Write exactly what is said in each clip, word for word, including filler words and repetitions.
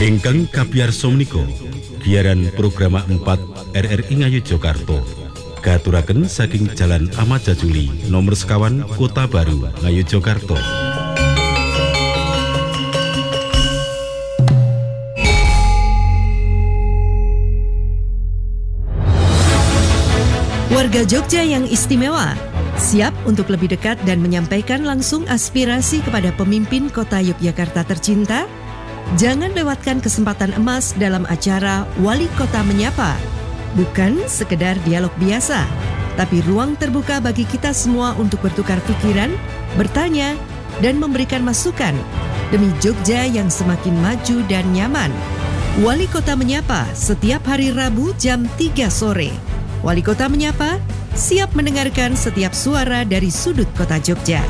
Ingkang kapiyarsa menika giaran program empat R R I Ngayogyakarta katuraken saking Jalan Ahmad Jajuli nomor sekawan Kota Baru Ngayogyakarta. Warga Jogja yang istimewa, siap untuk lebih dekat dan menyampaikan langsung aspirasi kepada pemimpin kota Yogyakarta tercinta? Jangan lewatkan kesempatan emas dalam acara Wali Kota Menyapa. Bukan sekedar dialog biasa, tapi ruang terbuka bagi kita semua untuk bertukar pikiran, bertanya, dan memberikan masukan demi Jogja yang semakin maju dan nyaman. Wali Kota Menyapa setiap hari Rabu jam tiga sore. Wali Kota Menyapa, siap mendengarkan setiap suara dari sudut kota Jogja.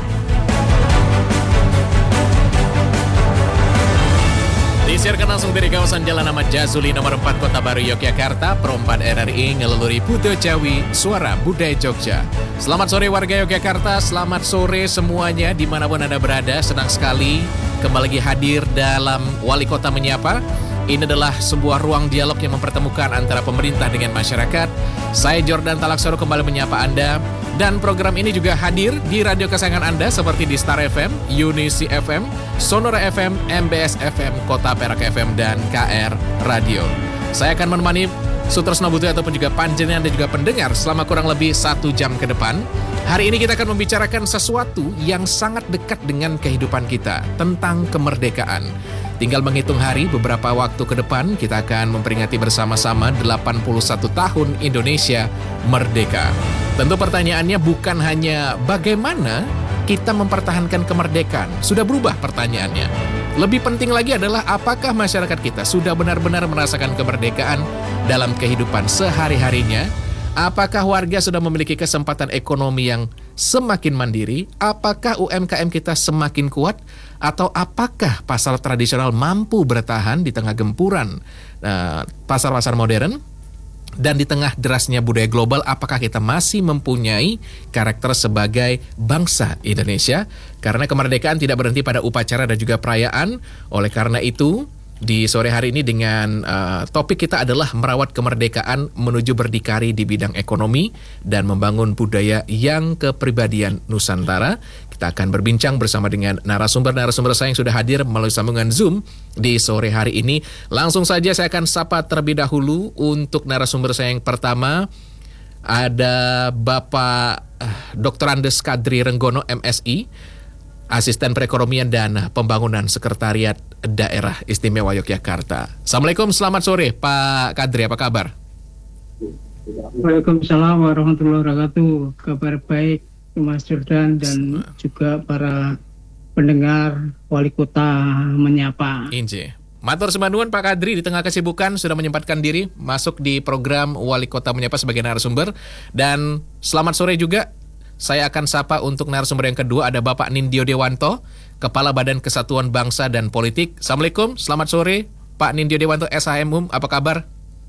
Disiarkan langsung dari kawasan Jalan Ahmad Jazuli nomor empat Kota Baru Yogyakarta, Pro empat R R I ngeleluri Budo Jawi, Suara Budaya Jogja. Selamat sore warga Yogyakarta, selamat sore semuanya dimanapun Anda berada. Senang sekali kembali lagi hadir dalam Wali Kota Menyapa. Ini adalah sebuah ruang dialog yang mempertemukan antara pemerintah dengan masyarakat. Saya Jordan Talaksoro kembali menyapa Anda. Dan program ini juga hadir di radio kesayangan Anda seperti di Star F M, Unisi F M, Sonora F M, M B S F M, Kota Perak F M, dan K R Radio. Saya akan menemani Sutresno Butuh ataupun juga panjenengan dan juga pendengar selama kurang lebih satu jam ke depan. Hari ini kita akan membicarakan sesuatu yang sangat dekat dengan kehidupan kita, tentang kemerdekaan. Tinggal menghitung hari beberapa waktu ke depan, kita akan memperingati bersama-sama delapan puluh satu tahun Indonesia merdeka. Tentu pertanyaannya bukan hanya bagaimana kita mempertahankan kemerdekaan. Sudah berubah pertanyaannya. Lebih penting lagi adalah apakah masyarakat kita sudah benar-benar merasakan kemerdekaan dalam kehidupan sehari-harinya? Apakah warga sudah memiliki kesempatan ekonomi yang semakin mandiri? Apakah U M K M kita semakin kuat? Atau apakah pasar tradisional mampu bertahan di tengah gempuran uh, pasar-pasar modern? Dan di tengah derasnya budaya global, apakah kita masih mempunyai karakter sebagai bangsa Indonesia? Karena kemerdekaan tidak berhenti pada upacara dan juga perayaan. Oleh karena itu, di sore hari ini dengan uh, topik kita adalah merawat kemerdekaan menuju berdikari di bidang ekonomi dan membangun budaya yang kepribadian Nusantara. Kita akan berbincang bersama dengan narasumber-narasumber saya yang sudah hadir melalui sambungan Zoom di sore hari ini. Langsung saja saya akan sapa terlebih dahulu untuk narasumber saya yang pertama. Ada Bapak Doktor Andes Kadri Renggono M Si, Asisten Perekonomian dan Pembangunan Sekretariat Daerah Istimewa Yogyakarta. Assalamualaikum, selamat sore Pak Kadri, apa kabar? Waalaikumsalam warahmatullahi wabarakatuh. Kabar baik Mas Jordan dan juga para pendengar Wali Kota Menyapa. Inje. Matur sembah Pak Kadri, di tengah kesibukan sudah menyempatkan diri masuk di program Wali Kota Menyapa sebagai narasumber. Dan selamat sore juga. Saya akan sapa untuk narasumber yang kedua, ada Bapak Nindyo Dewanto, Kepala Badan Kesatuan Bangsa dan Politik. Assalamualaikum, selamat sore Pak Nindyo Dewanto S H M U M, apa kabar?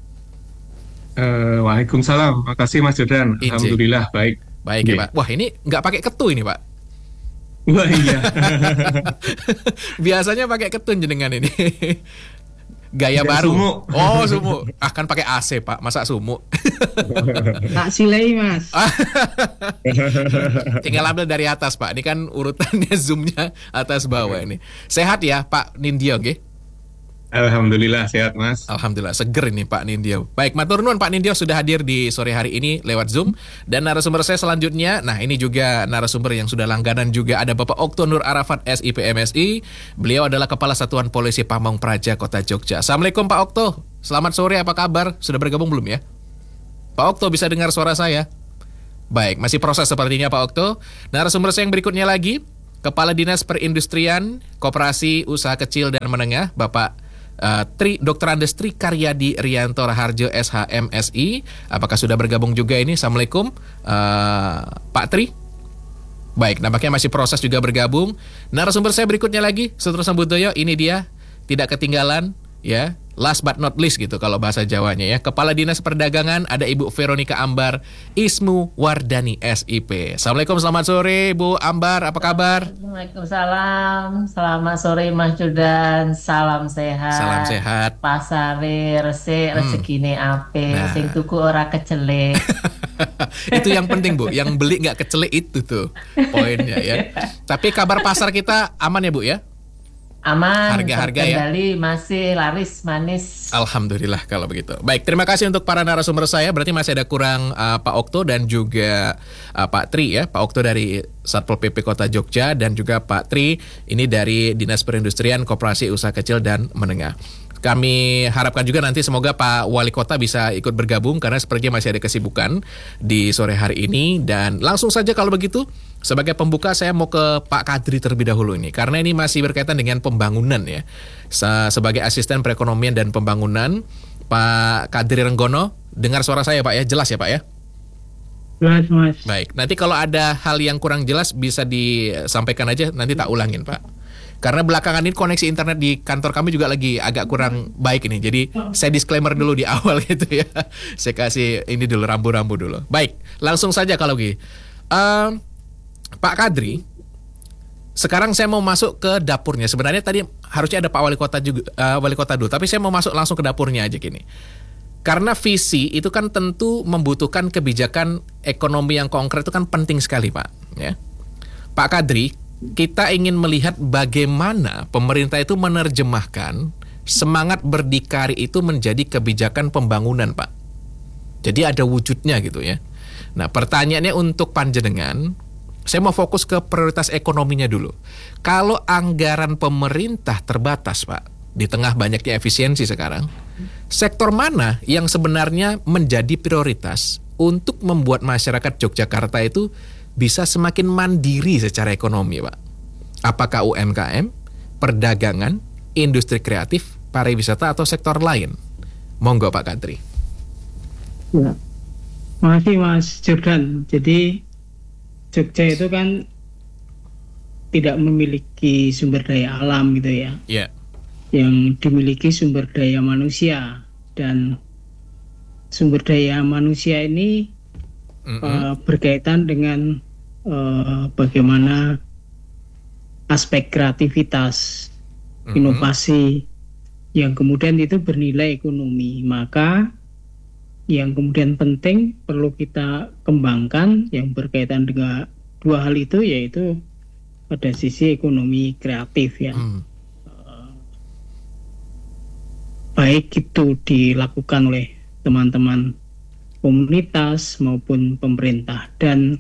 Uh, Waalaikumsalam, makasih Mas Jordan. Inci. Alhamdulillah baik. Baik ya Pak. Wah ini nggak pakai ketu ini Pak. Wah iya. Biasanya pakai ketun jenengan ini. Gaya ya, baru. Sumu. Oh sumu. Akan pakai A C Pak. Masa sumu? Tak silai Mas. Tinggal ambil dari atas Pak. Ini kan urutannya zoomnya atas bawah ini. Sehat ya Pak Nindyo, nggih? Alhamdulillah sehat Mas. Alhamdulillah seger ini Pak Nindyo. Baik, matur nuwun Pak Nindyo sudah hadir di sore hari ini lewat Zoom. Dan narasumber saya selanjutnya, nah ini juga narasumber yang sudah langganan juga, ada Bapak Okto Nur Arafat S I P M S I. Beliau adalah Kepala Satuan Polisi Pamong Praja Kota Jogja. Assalamualaikum Pak Okto. Selamat sore, apa kabar? Sudah bergabung belum ya? Pak Okto bisa dengar suara saya? Baik, masih proses sepertinya Pak Okto. Narasumber saya yang berikutnya lagi, Kepala Dinas Perindustrian, Koperasi, Usaha Kecil dan Menengah, Bapak Uh, Tri Doktor Andes Tri Karyadi Rianto Raharjo S H M S I. Apakah sudah bergabung juga ini? Assalamualaikum uh, Pak Tri. Baik, nampaknya masih proses juga bergabung. Narasumber saya berikutnya lagi, Sutresno Budoyo, ini dia, tidak ketinggalan ya. last but not least gitu kalau bahasa Jawanya ya. Kepala Dinas Perdagangan ada Ibu Veronica Ambar Ismu Wardani S I P. Assalamualaikum, selamat sore Bu Ambar, apa kabar? Waalaikumsalam, selamat sore Mas Jordan, salam sehat. Salam sehat. Pasare resik, rezekine ape, Nah. sing tuku ora kecelek. Itu yang penting Bu, yang beli nggak kecelek itu tuh poinnya ya. Tapi kabar pasar kita aman ya Bu ya? Aman, Harga-harga ya? terkendali, masih laris manis. Alhamdulillah kalau begitu. Baik, terima kasih untuk para narasumber saya. Berarti masih ada kurang uh, Pak Okto dan juga uh, Pak Tri ya. Pak Okto dari Satpol P P Kota Jogja dan juga Pak Tri ini dari Dinas Perindustrian Koperasi Usaha Kecil dan Menengah. Kami harapkan juga nanti semoga Pak Wali Kota bisa ikut bergabung karena sepertinya masih ada kesibukan di sore hari ini. Dan langsung saja kalau begitu, sebagai pembuka saya mau ke Pak Kadri terlebih dahulu ini. Karena ini masih berkaitan dengan pembangunan ya. Se- Sebagai Asisten Perekonomian dan Pembangunan, Pak Kadri Renggono, dengar suara saya Pak ya, jelas ya Pak ya? Jelas, Mas. Baik, nanti kalau ada hal yang kurang jelas bisa disampaikan aja, nanti tak ulangin Pak. Karena belakangan ini koneksi internet di kantor kami juga lagi agak kurang baik ini. Jadi saya disclaimer dulu di awal gitu ya. Saya kasih ini dulu, rambu-rambu dulu. Baik, langsung saja kalau gitu. Uh, Pak Kadri, sekarang saya mau masuk ke dapurnya. Sebenarnya tadi harusnya ada Pak Wali Kota juga, uh, Wali Kota dulu. Tapi saya mau masuk langsung ke dapurnya aja gini. Karena visi itu kan tentu membutuhkan kebijakan ekonomi yang konkret, itu kan penting sekali Pak. Ya, Pak Kadri, kita ingin melihat bagaimana pemerintah itu menerjemahkan semangat berdikari itu menjadi kebijakan pembangunan, Pak. Jadi ada wujudnya gitu ya. Nah, pertanyaannya untuk panjenengan, saya mau fokus ke prioritas ekonominya dulu. Kalau anggaran pemerintah terbatas, Pak, di tengah banyaknya efisiensi sekarang, sektor mana yang sebenarnya menjadi prioritas untuk membuat masyarakat Yogyakarta itu bisa semakin mandiri secara ekonomi, Pak? Apakah U M K M, perdagangan, industri kreatif, pariwisata, atau sektor lain? Monggo Pak Kadri. Ya. Makasih Mas Jordan. Jadi Jogja itu kan tidak memiliki sumber daya alam gitu ya. Iya. Yang dimiliki sumber daya manusia, dan sumber daya manusia ini Mm-mm. uh, berkaitan dengan uh, bagaimana aspek kreativitas, Mm-mm. inovasi yang kemudian itu bernilai ekonomi. Maka yang kemudian penting perlu kita kembangkan yang berkaitan dengan dua hal itu, yaitu pada sisi ekonomi kreatif ya. Mm. Baik itu dilakukan oleh teman-teman komunitas maupun pemerintah. Dan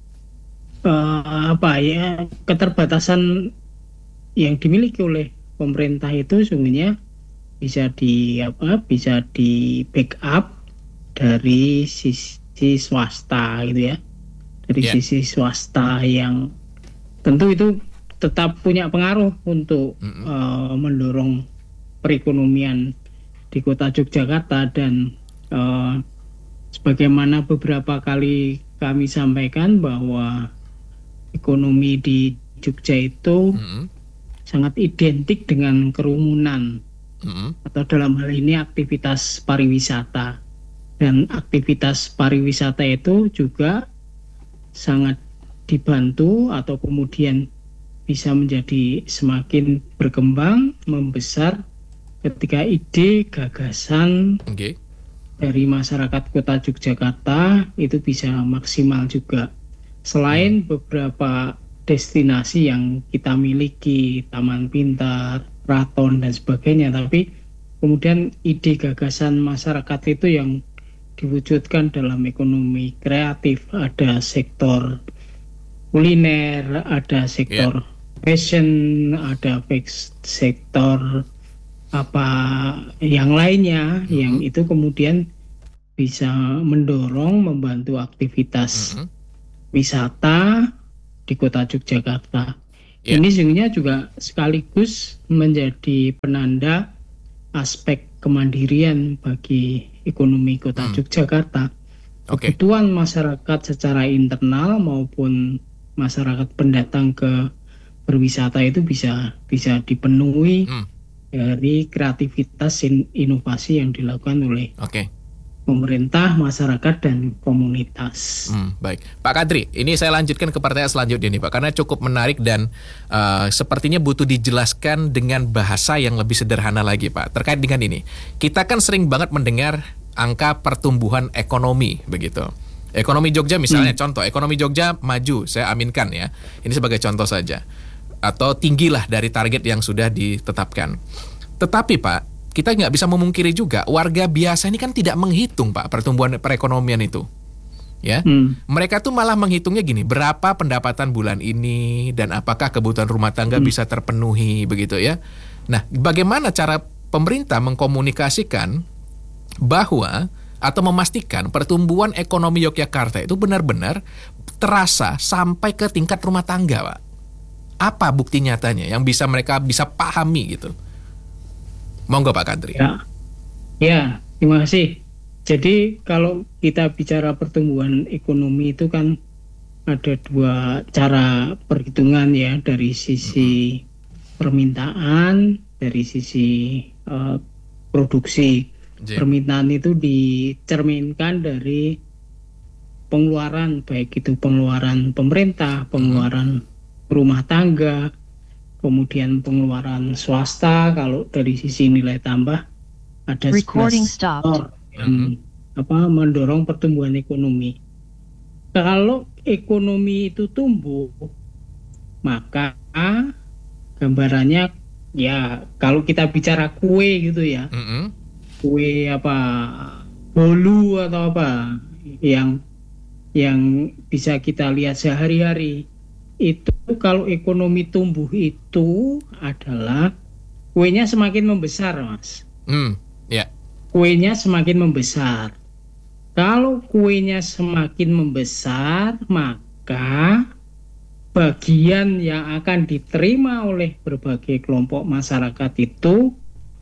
uh, apa ya, keterbatasan yang dimiliki oleh pemerintah itu sebenarnya bisa di apa bisa di backup dari sisi swasta gitu ya, dari Yeah. sisi swasta yang tentu itu tetap punya pengaruh untuk Mm-mm. uh, mendorong perekonomian di kota Yogyakarta. Dan uh, sebagaimana beberapa kali kami sampaikan bahwa ekonomi di Jogja itu Mm-mm. sangat identik dengan kerumunan, Mm-mm. atau dalam hal ini aktivitas pariwisata. Dan aktivitas pariwisata itu juga sangat dibantu atau kemudian bisa menjadi semakin berkembang, membesar ketika ide, gagasan Oke. dari masyarakat kota Yogyakarta itu bisa maksimal juga. Selain beberapa destinasi yang kita miliki, Taman Pintar, Keraton dan sebagainya, tapi kemudian ide gagasan masyarakat itu yang diwujudkan dalam ekonomi kreatif. Ada sektor kuliner, ada sektor fashion, ada sektor apa yang lainnya, Mhm. yang itu kemudian bisa mendorong, membantu aktivitas Mm-mm. wisata di kota Yogyakarta. Ya. Ini sesungguhnya juga sekaligus menjadi penanda aspek kemandirian bagi ekonomi kota Hmm. Yogyakarta. Oke. Kebutuhan masyarakat secara internal maupun masyarakat pendatang ke berwisata itu bisa bisa dipenuhi Hmm. dari kreativitas in- inovasi yang dilakukan oleh Oke. pemerintah, masyarakat, dan komunitas. Hmm, baik, Pak Kadri, ini saya lanjutkan ke pertanyaan selanjutnya nih Pak, karena cukup menarik dan uh, sepertinya butuh dijelaskan dengan bahasa yang lebih sederhana lagi Pak. Terkait dengan ini, kita kan sering banget mendengar angka pertumbuhan ekonomi begitu. Ekonomi Jogja misalnya, hmm. contoh, ekonomi Jogja maju, saya aminkan ya, ini sebagai contoh saja, atau tinggilah dari target yang sudah ditetapkan. Tetapi Pak, kita nggak bisa memungkiri juga warga biasa ini kan tidak menghitung Pak pertumbuhan perekonomian itu, ya. Hmm. Mereka tuh malah menghitungnya gini, berapa pendapatan bulan ini dan apakah kebutuhan rumah tangga hmm. bisa terpenuhi begitu ya. Nah, bagaimana cara pemerintah mengkomunikasikan bahwa atau memastikan pertumbuhan ekonomi Yogyakarta itu benar-benar terasa sampai ke tingkat rumah tangga, Pak? Apa bukti nyatanya yang bisa mereka bisa pahami gitu? Monggo Pak Kadri. Ya, ya, terima kasih. Jadi kalau kita bicara pertumbuhan ekonomi itu kan ada dua cara perhitungan ya, dari sisi hmm. permintaan, dari sisi uh, produksi. Jim. Permintaan itu dicerminkan dari pengeluaran, baik itu pengeluaran pemerintah, pengeluaran hmm. rumah tangga, kemudian pengeluaran swasta. Kalau dari sisi nilai tambah ada Recording stop. yang mm-hmm. apa mendorong pertumbuhan ekonomi. Kalau ekonomi itu tumbuh, maka gambarannya ya kalau kita bicara kue gitu ya, mm-hmm. kue apa bolu atau apa yang yang bisa kita lihat sehari-hari. Itu kalau ekonomi tumbuh itu adalah kuenya semakin membesar, Mas. Hmm, ya. Yeah. Kuenya semakin membesar. Kalau kuenya semakin membesar, maka bagian yang akan diterima oleh berbagai kelompok masyarakat itu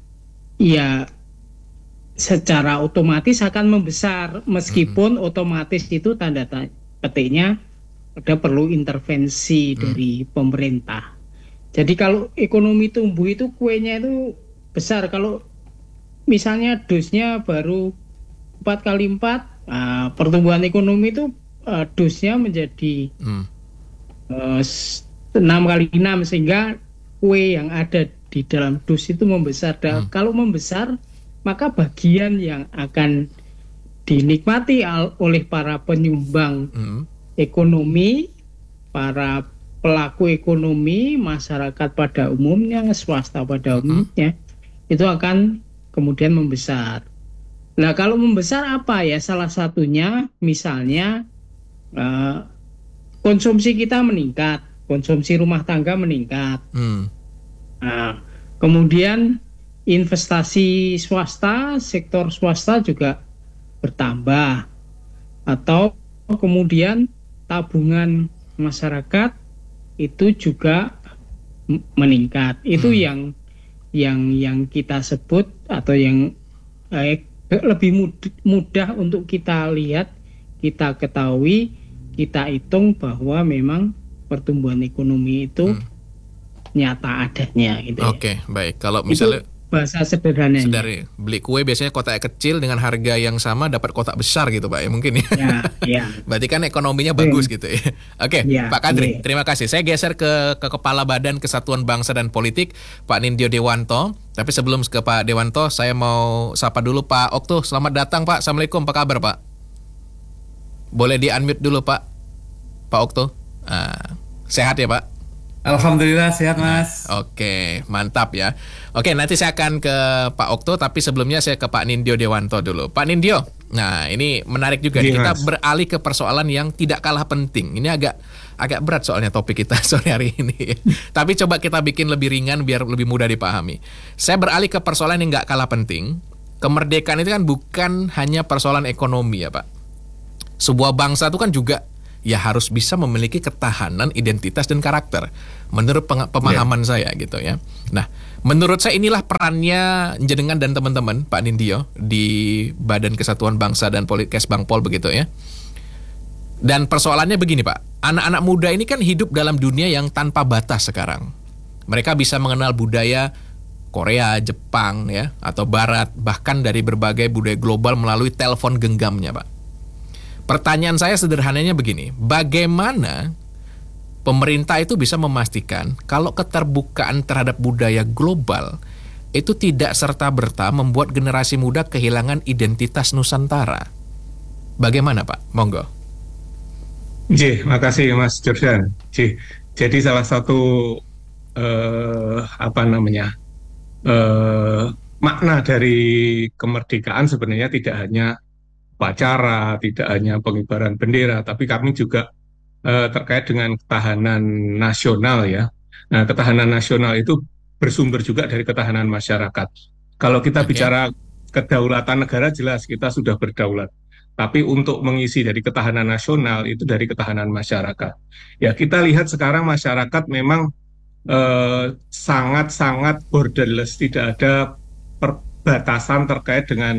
ya secara otomatis akan membesar, meskipun hmm. otomatis itu tanda petiknya ada perlu intervensi hmm. dari pemerintah. Jadi kalau ekonomi tumbuh itu kuenya itu besar. Kalau misalnya dosnya baru empat kali empat, uh, pertumbuhan ekonomi itu uh, dosnya menjadi hmm. uh, enam kali enam, sehingga kue yang ada di dalam dos itu membesar. Dan hmm. kalau membesar, maka bagian yang akan dinikmati oleh para penyumbang hmm. ekonomi, para pelaku ekonomi, masyarakat pada umumnya, swasta pada umumnya, mm-hmm. itu akan kemudian membesar. Nah, kalau membesar apa ya? Salah satunya misalnya uh, konsumsi kita meningkat, konsumsi rumah tangga meningkat. Mm. Nah, kemudian investasi swasta, sektor swasta juga bertambah, atau kemudian tabungan masyarakat itu juga meningkat. Itu hmm. yang yang yang kita sebut atau yang eh, lebih mudah, mudah untuk kita lihat, kita ketahui, kita hitung bahwa memang pertumbuhan ekonomi itu hmm. nyata adanya gitu. Oke, okay, baik. Kalau misalnya itu bahasa sederhananya. Dari beli kue biasanya kotak kecil dengan harga yang sama dapat kotak besar gitu Pak ya mungkin ya. Ya, ya. Berarti kan ekonominya bagus hmm. gitu ya. Oke, okay, ya, Pak Kadri, ya. Terima kasih. Saya geser ke ke Kepala Badan Kesatuan Bangsa dan Politik, Pak Nindyo Dewanto. Tapi sebelum ke Pak Dewanto, saya mau sapa dulu Pak Okto. Selamat datang Pak. Assalamualaikum. Apa kabar Pak? Boleh di-unmute dulu Pak. Pak Okto. Nah, sehat ya Pak? Alhamdulillah sehat Mas. Nah, oke, mantap ya. Oke, nanti saya akan ke Pak Okto, tapi sebelumnya saya ke Pak Nindyo Dewanto dulu. Pak Nindyo, nah ini menarik juga nih, kita beralih ke persoalan yang tidak kalah penting. Ini agak agak berat soalnya topik kita sore hari ini. Tapi coba kita bikin lebih ringan biar lebih mudah dipahami. Saya beralih ke persoalan yang nggak kalah penting. Kemerdekaan itu kan bukan hanya persoalan ekonomi ya Pak. Sebuah bangsa itu kan juga ya harus bisa memiliki ketahanan, identitas, dan karakter. Menurut pemahaman yeah. saya gitu ya. Nah, menurut saya inilah perannya jenengan dan teman-teman, Pak Nindyo, di Badan Kesatuan Bangsa dan Politik Kesbangpol begitu ya. Dan persoalannya begini Pak, anak-anak muda ini kan hidup dalam dunia yang tanpa batas sekarang. Mereka bisa mengenal budaya Korea, Jepang ya, atau Barat, bahkan dari berbagai budaya global melalui telepon genggamnya, Pak. Pertanyaan saya sederhananya begini, bagaimana pemerintah itu bisa memastikan kalau keterbukaan terhadap budaya global itu tidak serta-merta membuat generasi muda kehilangan identitas Nusantara? Bagaimana, Pak? Monggo. J, makasih Mas Jordan. J, jadi salah satu eh, apa namanya eh, makna dari kemerdekaan sebenarnya tidak hanya upacara, tidak hanya pengibaran bendera, tapi kami juga Uh, terkait dengan ketahanan nasional ya. Nah, ketahanan nasional itu bersumber juga dari ketahanan masyarakat. Kalau kita Oke. bicara kedaulatan negara, jelas kita sudah berdaulat. Tapi untuk mengisi dari ketahanan nasional itu dari ketahanan masyarakat. Ya, kita lihat sekarang masyarakat memang uh, sangat-sangat borderless, tidak ada perbatasan terkait dengan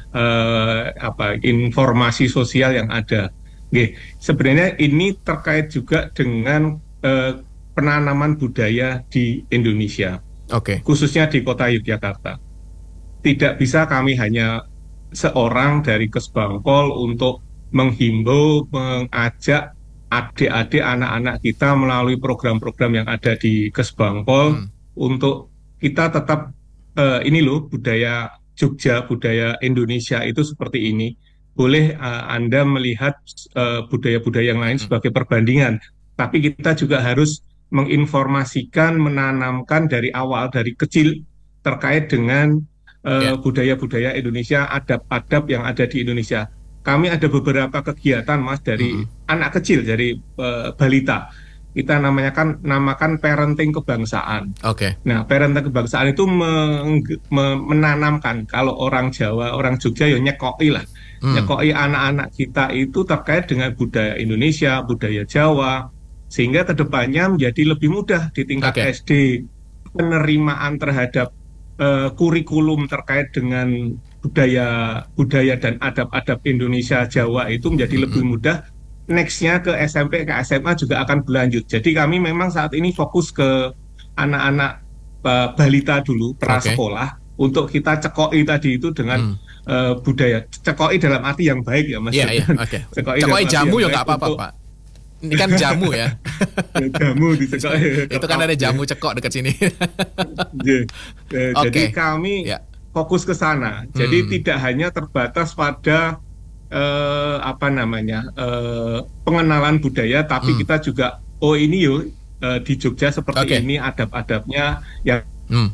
uh, apa informasi sosial yang ada. Oke, sebenarnya ini terkait juga dengan eh, penanaman budaya di Indonesia, Oke. khususnya di kota Yogyakarta. Tidak bisa kami hanya seorang dari Kesbangpol untuk menghimbau, mengajak adik-adik anak-anak kita melalui program-program yang ada di Kesbangpol hmm. untuk kita tetap eh, ini loh budaya Jogja, budaya Indonesia itu seperti ini. Boleh uh, Anda melihat uh, budaya-budaya yang lain sebagai perbandingan, tapi kita juga harus menginformasikan, menanamkan dari awal, dari kecil terkait dengan uh, yeah. budaya-budaya Indonesia, adab-adab yang ada di Indonesia. Kami ada beberapa kegiatan, Mas, dari mm-hmm. anak kecil, dari uh, balita. Kita namanya kan namakan parenting kebangsaan. Oke. Okay. Nah, parenting kebangsaan itu meng, me, menanamkan kalau orang Jawa, orang Jogja ya nyekoi lah. Hmm. Nyekoi anak-anak kita itu terkait dengan budaya Indonesia, budaya Jawa, sehingga kedepannya menjadi lebih mudah di tingkat okay. S D penerimaan terhadap uh, kurikulum terkait dengan budaya budaya dan adab-adab Indonesia Jawa itu menjadi hmm. lebih mudah. Nextnya ke S M P, ke S M A juga akan berlanjut. Jadi kami memang saat ini fokus ke anak-anak uh, balita dulu, prasekolah, okay. untuk kita cekoi tadi itu dengan hmm. Uh, budaya, cekoi dalam arti yang baik ya Mas. Iya, iya, oke. Cekoi, cekoi jamu ya nggak apa-apa untuk... Pak. Ini kan jamu ya. Jamu dicekoi. Itu kan ada jamu cekok dekat sini. yeah. uh, okay. Jadi kami yeah. fokus ke sana. Jadi hmm. tidak hanya terbatas pada uh, apa namanya uh, pengenalan budaya, tapi hmm. kita juga oh ini yuk uh, di Jogja seperti okay. ini adab-adabnya yang. Hmm.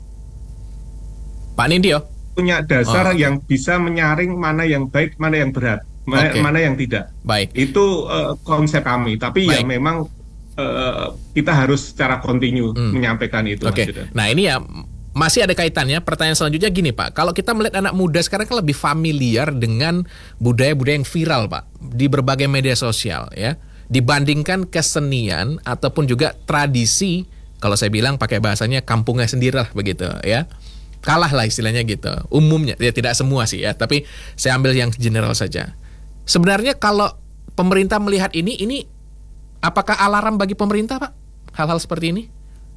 Pak Nindyo punya dasar oh, okay. yang bisa menyaring mana yang baik, mana yang berat, mana, okay. mana yang tidak. Baik. Itu uh, konsep kami. Tapi baik. ya memang uh, kita harus secara kontinu hmm. menyampaikan itu. Oke. Okay. Nah ini ya masih ada kaitannya. Pertanyaan selanjutnya gini Pak, kalau kita melihat anak muda sekarang kan lebih familiar dengan budaya-budaya yang viral Pak di berbagai media sosial ya, dibandingkan kesenian ataupun juga tradisi. Kalau saya bilang pakai bahasanya kampungnya sendiri lah begitu ya. Kalah lah istilahnya gitu. Umumnya, ya tidak semua sih ya, tapi saya ambil yang general saja. Sebenarnya kalau pemerintah melihat ini, ini apakah alarm bagi pemerintah Pak? Hal-hal seperti ini?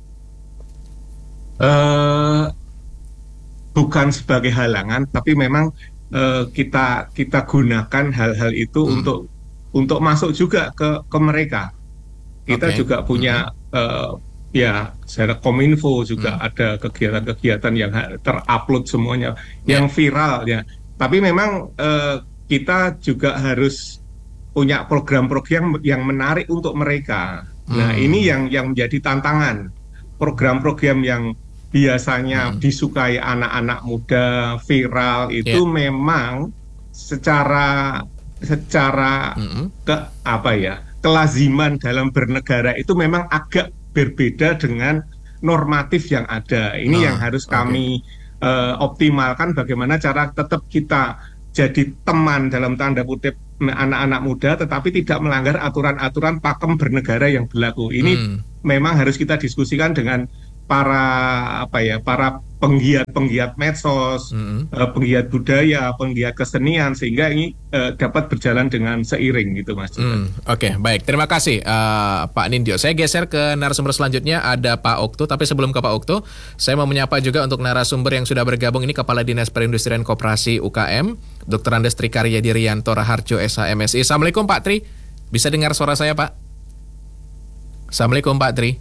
Uh, bukan sebagai halangan, tapi memang uh, kita kita gunakan hal-hal itu hmm. untuk untuk masuk juga ke ke mereka. Kita okay. juga punya hmm. uh, ya, secara Kominfo juga hmm. ada kegiatan-kegiatan yang terupload semuanya, yeah. yang viral ya. Tapi memang eh, kita juga harus punya program-program yang menarik untuk mereka. Hmm. Nah, ini yang yang menjadi tantangan. Program-program yang biasanya hmm. disukai anak-anak muda, viral itu yeah. memang secara secara hmm. ke apa ya? kelaziman dalam bernegara itu memang agak berbeda dengan normatif yang ada. Ini oh, yang harus kami okay. uh, optimalkan bagaimana cara tetap kita jadi teman dalam tanda kutip anak-anak muda tetapi tidak melanggar aturan-aturan pakem bernegara yang berlaku. Ini hmm. memang harus kita diskusikan dengan para apa ya para penggiat-penggiat medsos, Mm-hmm. uh, penggiat budaya, penggiat kesenian, sehingga ini uh, dapat berjalan dengan seiring gitu Mas. Mm, Oke, okay, baik. Terima kasih uh, Pak Nindyo. Saya geser ke narasumber selanjutnya, ada Pak Okto. Tapi sebelum ke Pak Okto, saya mau menyapa juga untuk narasumber yang sudah bergabung ini, Kepala Dinas Perindustrian Koperasi U K M, Doktor Andes Trikarya Dirianto Raharjo, S H M S I. Assalamualaikum Pak Tri. Bisa dengar suara saya Pak? Assalamualaikum Pak Tri.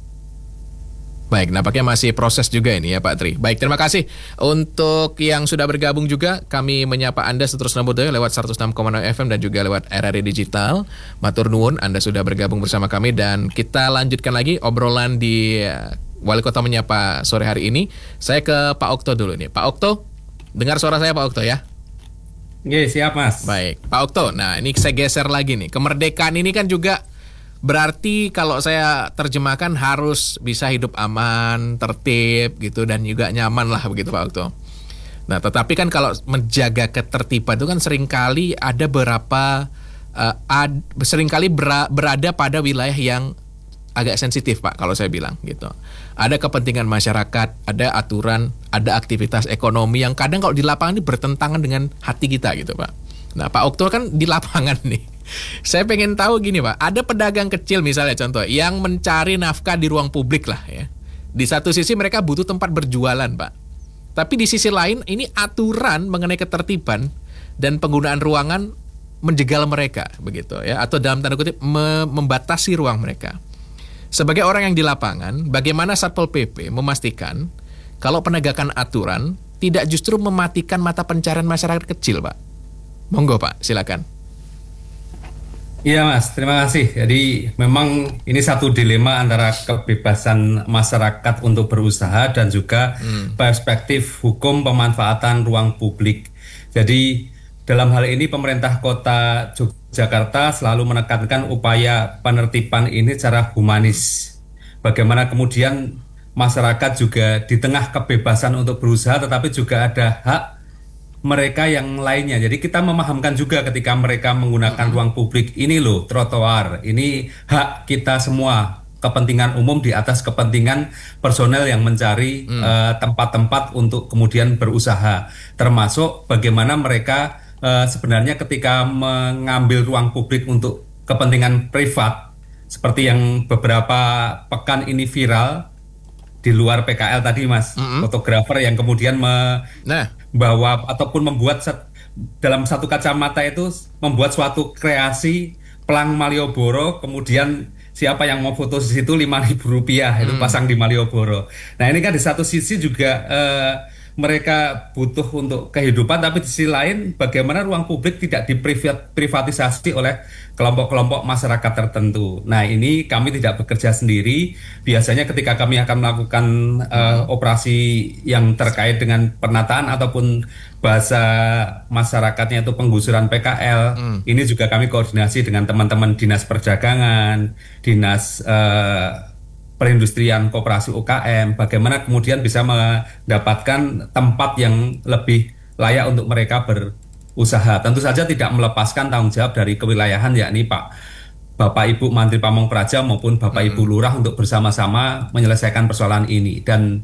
Baik, nampaknya masih proses juga ini ya Pak Tri. Baik, terima kasih untuk yang sudah bergabung juga. Kami menyapa Anda seterusnya budaya lewat seratus enam koma nol F M dan juga lewat R R I Digital. Matur nuwun Anda sudah bergabung bersama kami, dan kita lanjutkan lagi obrolan di Wali Kota Menyapa sore hari ini. Saya ke Pak Okto dulu nih. Pak Okto, dengar suara saya Pak Okto ya? Oke, siap Mas. Baik, Pak Okto. Nah, ini saya geser lagi nih. Kemerdekaan ini kan juga berarti kalau saya terjemahkan harus bisa hidup aman, tertib gitu, dan juga nyaman lah begitu Pak Okto. Nah, tetapi kan kalau menjaga ketertiban itu kan seringkali ada beberapa uh, ad, seringkali ber, berada pada wilayah yang agak sensitif Pak, kalau saya bilang gitu. Ada kepentingan masyarakat, ada aturan, ada aktivitas ekonomi yang kadang kalau di lapangan ini bertentangan dengan hati kita gitu Pak. Nah, Pak Okto kan di lapangan nih. Saya pengen tahu gini Pak, ada pedagang kecil misalnya contoh yang mencari nafkah di ruang publik lah ya. Di satu sisi mereka butuh tempat berjualan Pak, tapi di sisi lain ini aturan mengenai ketertiban dan penggunaan ruangan menjegal mereka begitu ya, atau dalam tanda kutip me- membatasi ruang mereka. Sebagai orang yang di lapangan, bagaimana Satpol P P memastikan kalau penegakan aturan tidak justru mematikan mata pencarian masyarakat kecil Pak? Monggo Pak, silakan. Iya Mas, terima kasih. Jadi memang ini satu dilema antara kebebasan masyarakat untuk berusaha dan juga hmm. perspektif hukum pemanfaatan ruang publik. Jadi dalam hal ini pemerintah Kota Yogyakarta selalu menekankan upaya penertiban ini secara humanis. Bagaimana kemudian masyarakat juga di tengah kebebasan untuk berusaha tetapi juga ada hak mereka yang lainnya. Jadi kita memahamkan juga ketika mereka menggunakan ruang publik, ini loh trotoar, ini hak kita semua, kepentingan umum di atas kepentingan personel yang mencari hmm. uh, tempat-tempat untuk kemudian berusaha. Termasuk bagaimana mereka uh, sebenarnya ketika mengambil ruang publik untuk kepentingan privat, seperti yang beberapa pekan ini viral di luar P K L tadi Mas, mm-hmm. fotografer yang kemudian me- nah. bawa ataupun membuat set, dalam satu kacamata itu membuat suatu kreasi pelang Malioboro, kemudian siapa yang mau foto di situ lima ribu rupiah itu mm. pasang di Malioboro. Nah ini kan di satu sisi juga uh, mereka butuh untuk kehidupan, tapi di sisi lain bagaimana ruang publik tidak diprivatisasi oleh kelompok-kelompok masyarakat tertentu. Nah ini kami tidak bekerja sendiri. Biasanya ketika kami akan melakukan uh, operasi yang terkait dengan penataan ataupun bahasa masyarakatnya itu penggusuran P K L, hmm. ini juga kami koordinasi dengan teman-teman Dinas Perdagangan, Dinas uh, Perindustrian Koperasi U K M, bagaimana kemudian bisa mendapatkan tempat yang lebih layak untuk mereka berusaha. Tentu saja tidak melepaskan tanggung jawab dari kewilayahan, yakni Pak Bapak Ibu Mantri Pamong Praja maupun Bapak mm-hmm. Ibu Lurah untuk bersama-sama menyelesaikan persoalan ini. Dan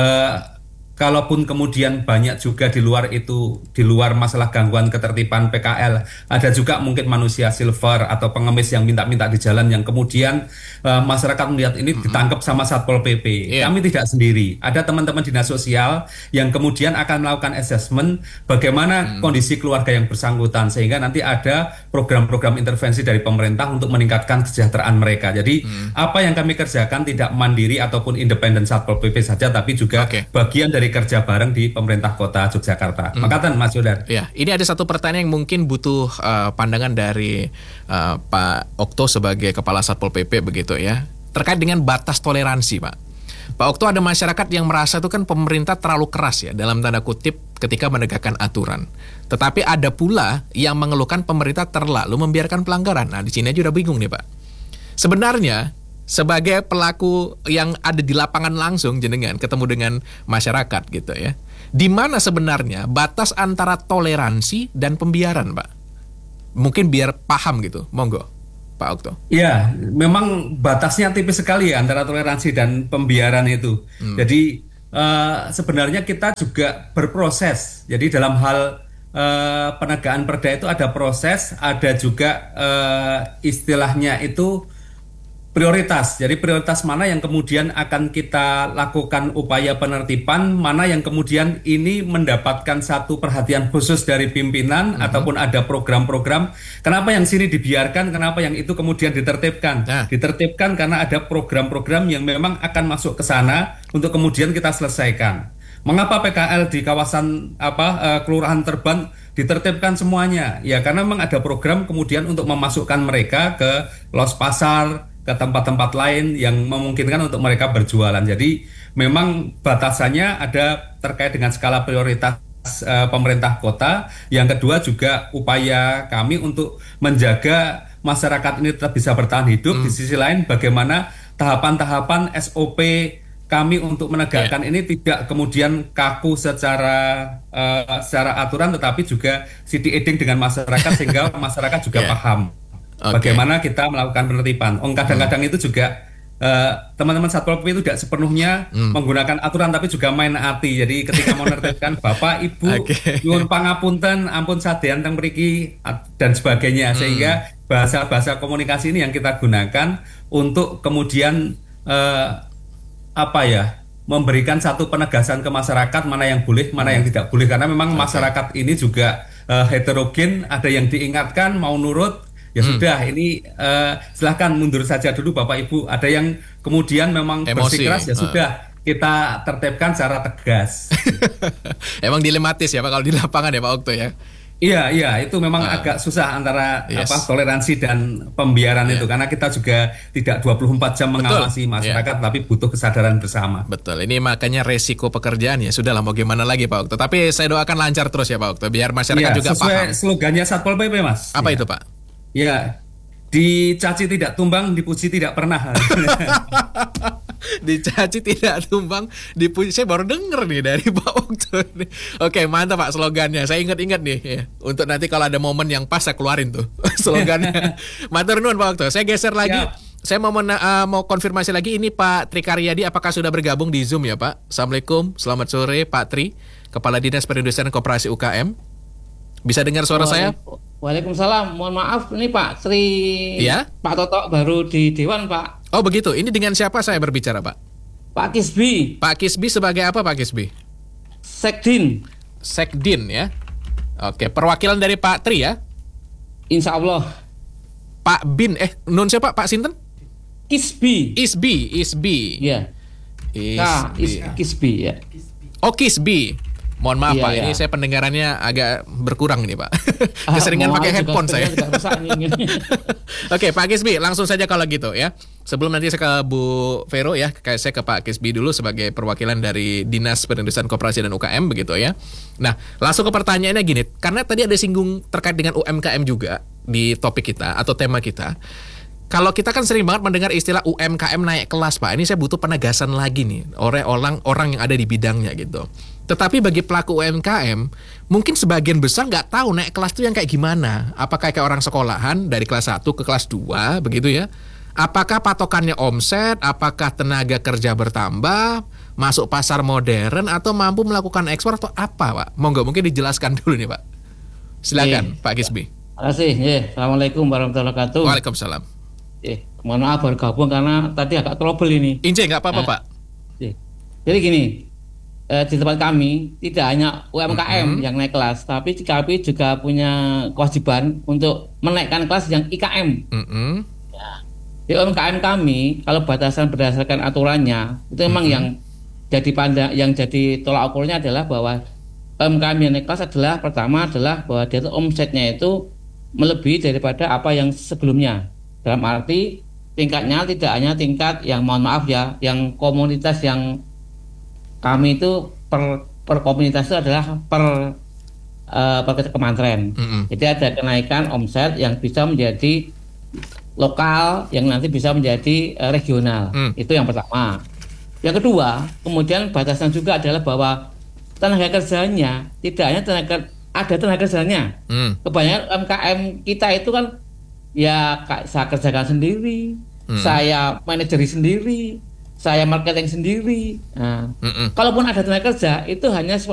eh, kalaupun kemudian banyak juga di luar itu, di luar masalah gangguan ketertiban P K L, ada juga mungkin manusia silver atau pengemis yang minta-minta di jalan yang kemudian uh, masyarakat melihat ini ditangkap sama Satpol P P. Yeah. Kami tidak sendiri. Ada teman-teman dinas sosial yang kemudian akan melakukan assessment bagaimana mm. kondisi keluarga yang bersangkutan, sehingga nanti ada program-program intervensi dari pemerintah untuk meningkatkan kesejahteraan mereka. Jadi mm. apa yang kami kerjakan tidak mandiri ataupun independen Satpol P P saja, tapi juga okay. bagian dari kerja bareng di pemerintah Kota Yogyakarta. Hmm. Makatan Mas Yudan. Ya, ini ada satu pertanyaan yang mungkin butuh uh, pandangan dari uh, Pak Okto sebagai Kepala Satpol P P begitu ya. Terkait dengan batas toleransi, Pak. Pak Okto, ada masyarakat yang merasa itu kan pemerintah terlalu keras ya dalam tanda kutip ketika menegakkan aturan. Tetapi ada pula yang mengeluhkan pemerintah terlalu membiarkan pelanggaran. Nah, di sini aja udah bingung nih, Pak. Sebenarnya sebagai pelaku yang ada di lapangan langsung jenengan ketemu dengan masyarakat gitu ya, di mana sebenarnya batas antara toleransi dan pembiaran, Pak? Mungkin biar paham gitu, monggo. Pak Okto? Ya, memang batasnya tipis sekali ya antara toleransi dan pembiaran itu. Hmm. Jadi uh, sebenarnya kita juga berproses. Jadi dalam hal uh, penegakan perda itu ada proses, ada juga uh, istilahnya itu prioritas. Jadi prioritas mana yang kemudian akan kita lakukan upaya penertiban, mana yang kemudian ini mendapatkan satu perhatian khusus dari pimpinan mm-hmm. ataupun ada program-program. Kenapa yang sini dibiarkan, kenapa yang itu kemudian ditertibkan? Nah. Ditertibkan karena ada program-program yang memang akan masuk ke sana untuk kemudian kita selesaikan. Mengapa P K L di kawasan apa uh, Kelurahan Terban ditertibkan semuanya? Ya karena memang ada program kemudian untuk memasukkan mereka ke los pasar, ke tempat-tempat lain yang memungkinkan untuk mereka berjualan. Jadi memang batasannya ada terkait dengan skala prioritas uh, pemerintah kota. Yang kedua juga upaya kami untuk menjaga masyarakat ini tetap bisa bertahan hidup. Hmm. Di sisi lain bagaimana tahapan-tahapan S O P kami untuk menegakkan yeah. ini tidak kemudian kaku secara uh, secara aturan, tetapi juga city eding dengan masyarakat sehingga masyarakat juga yeah. paham. Okay. Bagaimana kita melakukan penertiban. Oh, kadang-kadang hmm. itu juga uh, teman-teman Satpol P P itu tidak sepenuhnya hmm. menggunakan aturan tapi juga main hati. Jadi ketika menertibkan Bapak, Ibu, okay. nyuwun pangapunten, ampun sadean teng mriki dan sebagainya. Hmm. Sehingga bahasa-bahasa komunikasi ini yang kita gunakan untuk kemudian uh, apa ya? memberikan satu penegasan ke masyarakat mana yang boleh, mana hmm. yang tidak boleh. Karena memang okay. masyarakat ini juga uh, heterogen, ada yang diingatkan mau nurut. Ya hmm. sudah, ini uh, silahkan mundur saja dulu Bapak Ibu. Ada yang kemudian memang emosi, bersikeras, ya uh. sudah kita tertibkan secara tegas. Emang dilematis ya Pak kalau di lapangan ya Pak Okto ya? Iya, iya, itu memang uh. agak susah antara yes. apa toleransi dan pembiaran yeah. itu. Karena kita juga tidak dua puluh empat jam mengawasi Betul. masyarakat, yeah. tapi butuh kesadaran bersama. Betul, ini makanya resiko pekerjaan ya. Sudahlah mau gimana lagi Pak Okto. Tapi saya doakan lancar terus ya Pak Okto, biar masyarakat yeah, juga sesuai paham. Sesuai slogannya Satpol P P Mas. Apa ya. itu Pak? Ya, dicaci tidak tumbang, dipuji tidak pernah. Dicaci tidak tumbang, dipuji. Saya baru denger nih dari Pak Okto. Oke, mantap Pak slogannya. Saya ingat-ingat nih ya. Untuk nanti kalau ada momen yang pas saya keluarin tuh slogannya. Matur nuwun Pak Okto. Saya geser lagi. Siap. Saya mau mena- uh, mau konfirmasi lagi ini Pak Tri Karyadi apakah sudah bergabung di Zoom ya Pak? Assalamualaikum. Selamat sore Pak Tri, Kepala Dinas Perindustrian Koperasi U K M. Bisa dengar suara saya? Waalaikumsalam. Mohon maaf, ini Pak Tri, ya? Pak Toto baru di Dewan Pak. Oh begitu. Ini dengan siapa saya berbicara Pak? Pak Kisbi. Pak Kisbi sebagai apa Pak Kisbi? Sekdin. Sekdin ya. Oke. Perwakilan dari Pak Tri ya? Insya Allah. Pak Bin. Eh nun siapa Pak Sinten? Kisbi. Isbi. Isbi. Ya. Isbi. Nah, is, Kisbi ya. Oh Kisbi. Mohon maaf iya, Pak, iya. ini saya pendengarannya agak berkurang nih Pak. Keseringan ah, pakai headphone saya. Oke Pak Kisbi, langsung saja kalau gitu ya. Sebelum nanti saya ke Bu Vero ya, saya ke Pak Kisbi dulu sebagai perwakilan dari Dinas Perindustrian Koperasi dan U K M begitu ya. Nah, langsung ke pertanyaannya gini, karena tadi ada singgung terkait dengan U M K M juga di topik kita atau tema kita. Kalau kita kan sering banget mendengar istilah U M K M naik kelas Pak. Ini saya butuh penegasan lagi nih oleh orang orang yang ada di bidangnya gitu. Tetapi bagi pelaku U M K M, mungkin sebagian besar nggak tahu naik kelas itu yang kayak gimana. Apakah kayak orang sekolahan dari kelas satu ke kelas dua begitu ya? Apakah patokannya omset? Apakah tenaga kerja bertambah? Masuk pasar modern? Atau mampu melakukan ekspor atau apa Pak? Monggo mungkin dijelaskan dulu nih Pak. Silakan Ye. Pak Kisbi. Terima kasih. Ye. Assalamualaikum warahmatullahi wabarakatuh. Waalaikumsalam. Eh, mohon maaf baru gabung karena tadi agak trouble ini. Ince nggak apa-apa nah, Pak. Eh. Jadi gini, eh, di tempat kami tidak hanya U M K M mm-hmm. yang naik kelas, tapi kami juga punya kewajiban untuk menaikkan kelas yang I K M. Mm-hmm. Ya. Di U M K M kami, kalau batasan berdasarkan aturannya, itu memang mm-hmm. yang jadi pandang, yang jadi tolak ukurnya adalah bahwa U M K M yang naik kelas adalah pertama adalah bahwa dia itu omsetnya itu melebihi daripada apa yang sebelumnya. Dalam arti tingkatnya tidak hanya tingkat yang mohon maaf ya, yang komunitas yang kami itu per, per komunitas itu adalah per uh, per kementerian. Mm-hmm. Jadi ada kenaikan omset yang bisa menjadi lokal, yang nanti bisa menjadi uh, regional. Mm. Itu yang pertama. Yang kedua, kemudian batasan juga adalah bahwa tenaga kerjanya tidak hanya tenaga ada tenaga kerjanya. Mm. Kebanyakan U M K M kita itu kan ya saya kerjakan sendiri, hmm. saya manajeri sendiri, saya marketing sendiri. Nah, hmm. kalaupun ada tenaga kerja itu hanya